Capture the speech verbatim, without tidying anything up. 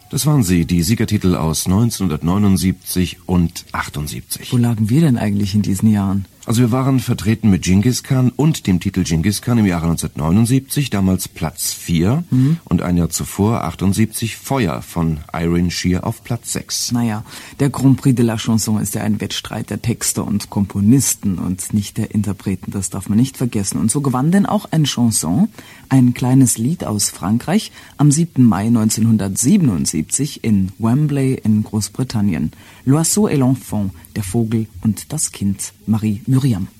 Das waren sie, die Siegertitel aus neunzehnhundertneunundsiebzig und achtundsiebzig. Wo lagen wir denn eigentlich in diesen Jahren? Also wir waren vertreten mit Genghis Khan und dem Titel Genghis Khan im Jahre neunzehnhundertneunundsiebzig, damals Platz vier. Mhm. Und ein Jahr zuvor, achtundsiebzig, Feuer von Iron Shear auf Platz sechs. Naja, der Grand Prix de la Chanson ist ja ein Wettstreit der Texter und Komponisten und nicht der Interpreten, das darf man nicht vergessen. Und so gewann denn auch ein Chanson, ein kleines Lied aus Frankreich, am siebten Mai neunzehnhundertsiebenundsiebzig in Wembley in Großbritannien. L'Oiseau et l'Enfant, der Vogel und das Kind, Marie Myriam.